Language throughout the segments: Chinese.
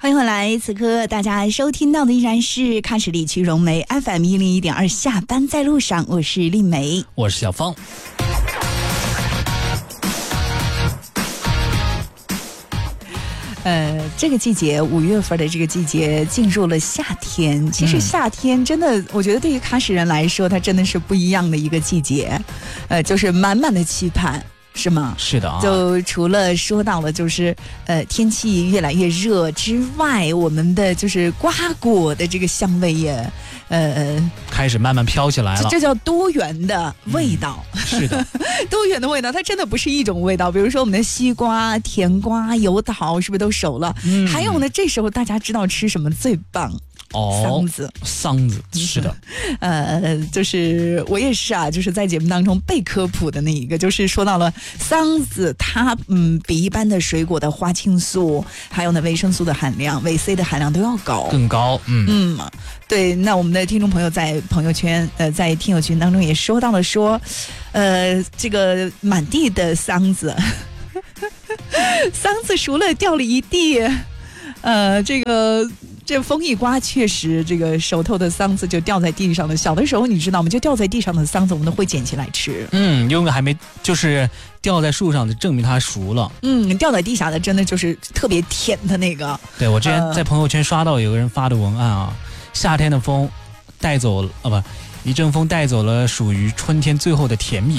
欢迎回来，此刻大家收听到的依然是喀什里区融媒 FM101.2 下班在路上，我是丽梅， 我是小芳。 这个季节5月份的这个季节进入了夏天，其实夏天真的，我觉得对于喀什人来说，它真的是不一样的一个季节，就是满满的期盼。是吗？ 是的啊， 就除了说到了就是天气越来越热之外，我们的就是瓜果的这个香味也开始慢慢飘起来了。 这叫多元的味道。 是的， 多元的味道，它真的不是一种味道。比如说我们的西瓜、甜瓜、油桃，是不是都熟了？还有呢，这时候大家知道吃什么最棒？桑子是的， 就是我也是啊，就是在节目当中被科普的那一个，就是说到了桑子，它比一般的水果的花青素还有呢维生素的含量、维 C 的含量都要高， 更高。 对。那我们的听众朋友在朋友圈在听友群当中也说到了说，这个满地的桑子，桑子熟了掉了一地，这风一刮，确实这个熟透的桑子就掉在地上了。小的时候你知道吗？就掉在地上的桑子我们都会捡起来吃。 因为还没就是掉在树上，就证明它熟了。 掉在地下的真的就是特别甜的那个。 对，我之前在朋友圈刷到有个人发的文案啊，夏天的风带走了一阵风带走了属于春天最后的甜蜜。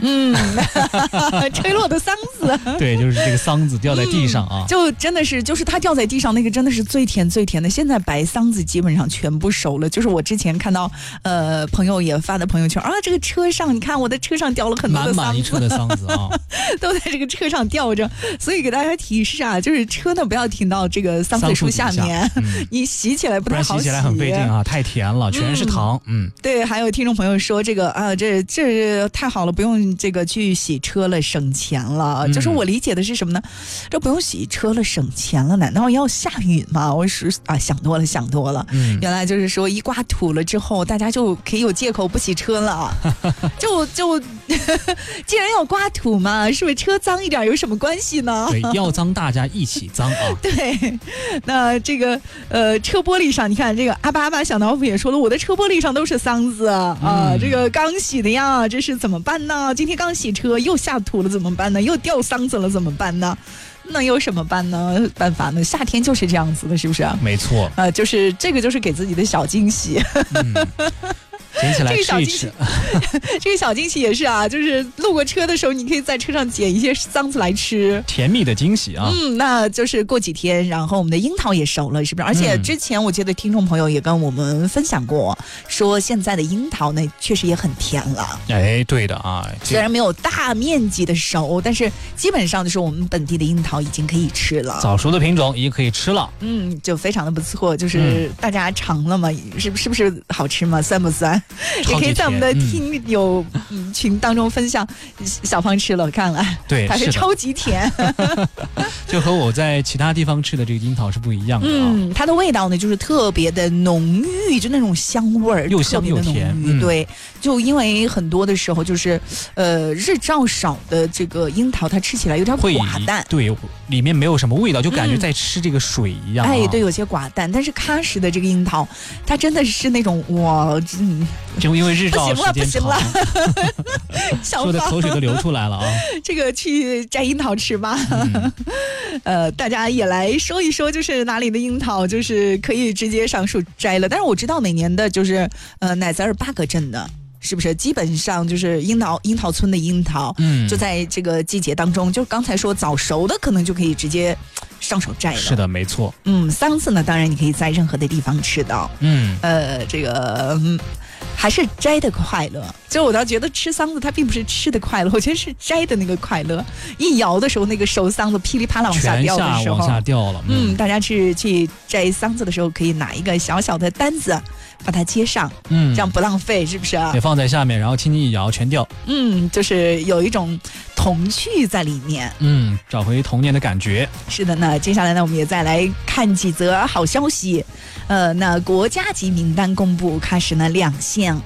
吹落的桑子。 对，就是这个桑子掉在地上啊， 就真的是，就是它掉在地上那个真的是最甜最甜的。现在白桑子基本上全部熟了，就是我之前看到朋友也发的朋友圈啊，这个车上你看我的车上掉了很多的桑子， 满一车的桑子啊， 都在这个车上吊着。所以给大家提示啊，就是车呢不要停到这个桑子树下面，你洗起来不太好洗， 不然洗起来很费劲啊，太甜了，全是糖。 对。还有听众朋友说这个啊，这太好了，不用这个去洗车了，省钱了。就是我理解的是什么呢？这不用洗车了，省钱了，难道要下雨吗？我是想多了。原来就是说一刮土了之后，大家就可以有借口不洗车了。就既然要刮土嘛，是不是车脏一点有什么关系呢？ 对，要脏大家一起脏啊。 对，那这个车玻璃上，你看这个阿巴小老虎也说了，我的车玻璃上都是桑子啊，这个刚洗的呀，这是怎么办呢？今天刚洗车又下土了怎么办呢？又掉桑子了怎么办呢？那有什么办法呢？夏天就是这样子的，是不是？ 没错。 就是这个就是给自己的小惊喜。 捡起来吃一吃。 这个小惊喜也是啊，就是路过车的时候，你可以在车上捡一些桑子来吃， 甜蜜的惊喜啊。 那就是过几天，然后我们的樱桃也熟了，是不是？而且之前我记得听众朋友也跟我们分享过，说现在的樱桃呢，确实也很甜了。 哎，对的啊， 虽然没有大面积的熟，但是基本上就是我们本地的樱桃已经可以吃了， 早熟的品种已经可以吃了。 就非常的不错。就是大家尝了嘛，是不是好吃吗？酸不酸？也可以在我们的听友群当中分享。小芳吃了，我看了， 对， 它是超级甜。 就和我在其他地方吃的这个樱桃是不一样的它的味道呢就是特别的浓郁，就那种香味儿， 又香又甜。 对，就因为很多的时候就是日照少的这个樱桃，它吃起来有点寡淡， 对，里面没有什么味道，就感觉在吃这个水一样。 对，有些寡淡。但是喀什的这个樱桃，它真的是那种就因为日照时间长， 说的口水都流出来了啊！ 这个去摘樱桃吃吧。大家也来说一说，就是哪里的樱桃就是可以直接上树摘了。但是我知道每年的就是乃泽尔巴格镇的，是不是基本上就是樱桃村的樱桃，就在这个季节当中，就刚才说早熟的可能就可以直接上手摘了。 是的，没错。 桑子呢，当然你可以在任何的地方吃到。这个还是摘的快乐。就我倒觉得吃桑子它并不是吃的快乐，我觉得是摘的那个快乐。一摇的时候，那个熟桑子噼里啪啦往下掉的时候， 往下掉了。 大家去摘桑子的时候，可以拿一个小小的单子把它接上，这样不浪费，是不是？ 也放在下面，然后轻轻一摇，全掉。 就是有一种童趣在里面。 找回童年的感觉。 是的，那接下来呢，我们也再来看几则好消息。那国家级名单公布，喀什呢2县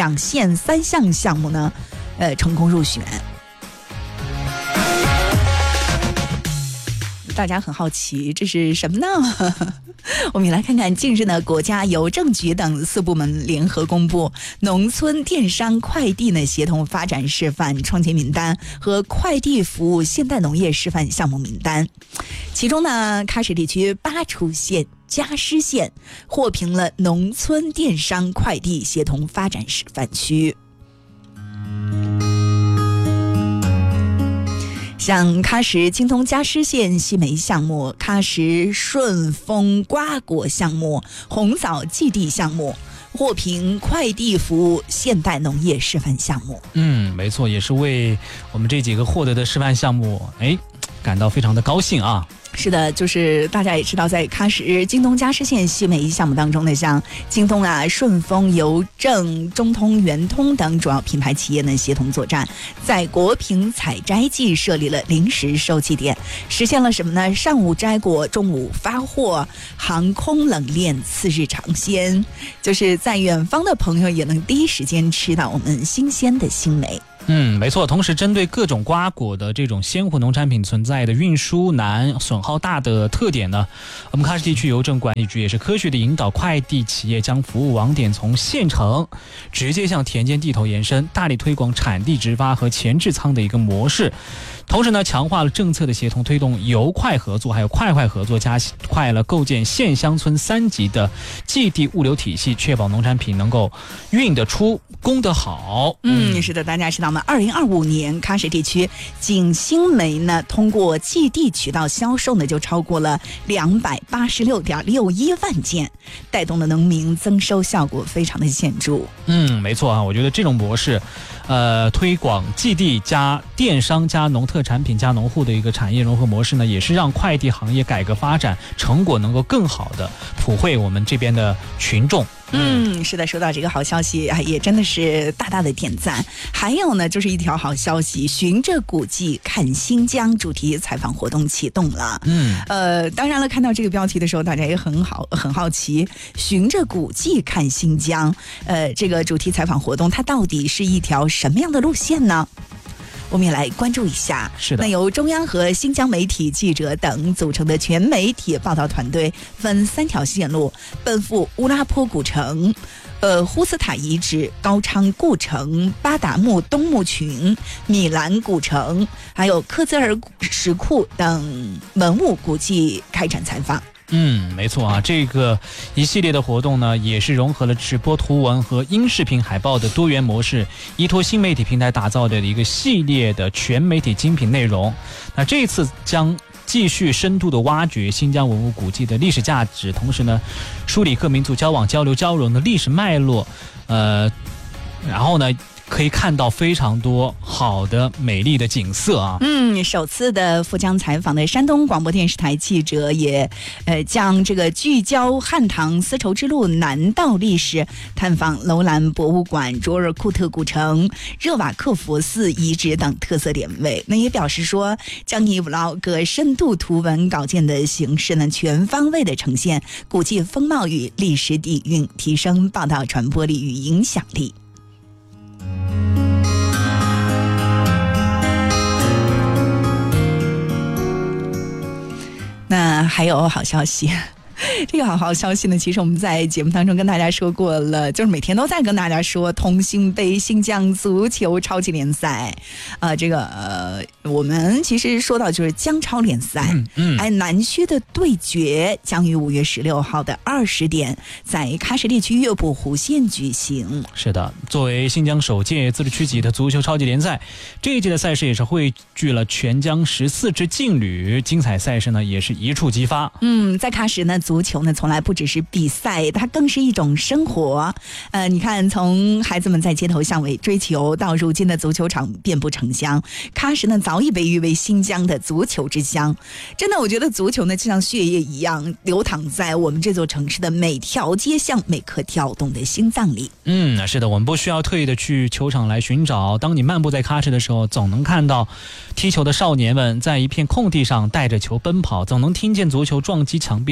3项项目呢，成功入选。 大家很好奇这是什么呢？我们来看看，近日呢，国家邮政局等4部门联合公布农村电商快递呢协同发展示范创建名单和快递服务现代农业示范项目名单，其中呢，喀什地区巴楚县、加施县获评了农村电商快递协同发展示范区。像喀什京东加施县西梅项目、喀什顺丰瓜果项目、红枣基地项目获评快递服务现代农业示范项目。 没错，也是为我们这几个获得的示范项目感到非常的高兴啊。 是的，就是大家也知道，在喀什京东加施县西梅项目当中呢，像京东啊、顺丰、邮政、中通、圆通等主要品牌企业呢协同作战，在国品采摘季设立了临时收寄点，实现了什么呢？上午摘果，中午发货，航空冷链次日尝鲜，就是在远方的朋友也能第一时间吃到我们新鲜的新梅。 没错。同时，针对各种瓜果的这种鲜活农产品存在的运输难、损耗大的特点呢，我们喀什地区邮政管理局也是科学的引导快递企业将服务网点从县城直接向田间地头延伸，大力推广产地直发和前置仓的一个模式。同时呢，强化了政策的协同，推动邮快合作还有快合作，加快了构建县乡村3级的寄递物流体系，确保农产品能够运得出、供得好。 是的，大家知道吗？2025年喀什地区仅新梅呢，通过寄递渠道销售呢，就超过了286.61万件，带动了农民增收效果非常的显著。 没错啊，我觉得这种模式，推广寄递加电商加农特产品加农户的一个产业融合模式呢，也是让快递行业改革发展成果能够更好的普惠我们这边的群众。 是的，收到这个好消息也真的是大大的点赞。还有呢，就是一条好消息，循着古迹看新疆主题采访活动启动了。当然了，看到这个标题的时候，大家也很好奇，循着古迹看新疆，这个主题采访活动它到底是一条什么样的路线呢？我们也来关注一下。 是的， 那由中央和新疆媒体记者等组成的全媒体报道团队分3条线路奔赴乌拉坡古城、呼斯塔遗址、高昌故城、巴达木东墓群、米兰古城，还有克孜尔石窟等文物古迹开展采访。 没错啊，这个一系列的活动呢，也是融合了直播图文和音视频海报的多元模式，依托新媒体平台打造的一个系列的全媒体精品内容。那这次将继续深度的挖掘新疆文物古迹的历史价值，同时呢，梳理各民族交往交流交融的历史脉络，然后呢，可以看到非常多好的美丽的景色啊。 首次的赴疆采访的山东广播电视台记者也将这个聚焦汉唐丝绸之路南道历史，探访楼兰博物馆、卓尔库特古城、热瓦克佛寺遗址等特色点位。那也表示说，将以 vlog 深度图文稿件的形式呢，全方位的呈现古迹风貌与历史底蕴，提升报道传播力与影响力。那还有好消息，这个好消息呢，其实我们在节目当中跟大家说过了，就是每天都在跟大家说同心杯新疆足球超级联赛，我们其实说到就是江超联赛，南区的对决将于5月16号的20点在喀什地区月布湖县举行。 是的，作为新疆首届自治区级的足球超级联赛，这一届的赛事也是汇聚了全疆14支劲旅，精彩赛事呢也是一触即发。 在喀什呢，足球呢从来不只是比赛，它更是一种生活。你看，从孩子们在街头巷尾追求，到如今的足球场遍布城乡，喀什呢早已被誉为新疆的足球之乡。真的，我觉得足球呢就像血液一样，流淌在我们这座城市的每条街巷、每颗跳动的心脏里。 是的，我们不需要特意的去球场来寻找，当你漫步在喀什的时候，总能看到踢球的少年们在一片空地上带着球奔跑，总能听见足球撞击墙壁的回响。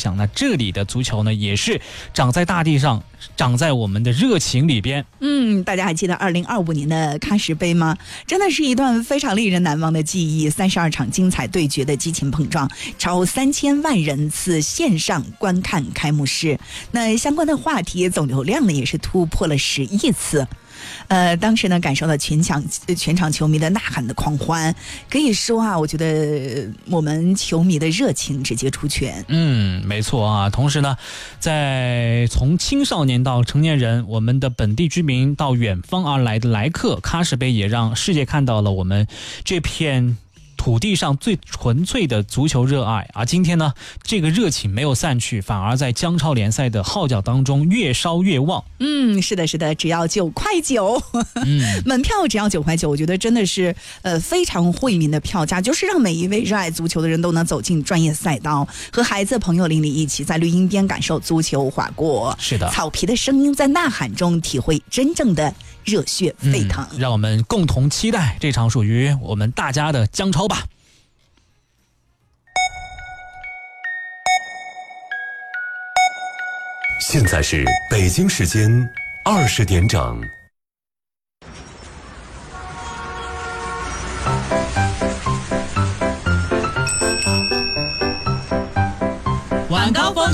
想，那这里的足球呢，也是长在大地上，长在我们的热情里边。 大家还记得2025年的喀什杯吗？真的是一段非常令人难忘的记忆，32场精彩对决的激情碰撞，超3000万人次线上观看开幕式。那相关的话题总流量呢也是突破了10亿次。当时呢感受到全场球迷的呐喊的狂欢，可以说啊，我觉得我们球迷的热情直接出拳。 没错啊。同时呢，在从青少年到成年人，我们的本地居民到远方而来的来客，喀什杯也让世界看到了我们这片土地上最纯粹的足球热爱。而今天呢，这个热情没有散去，反而在江超联赛的号角当中越烧越旺。 是的，只要9.9块，门票只要9块9，我觉得真的是非常惠民的票价，就是让每一位热爱足球的人都能走进专业赛道，和孩子朋友邻里一起在绿荫边感受足球划过是的草皮的声音，在呐喊中体会真正的热血沸腾。 让我们共同期待这场属于我们大家的江超吧。 现在是北京时间20点整。 晚高峰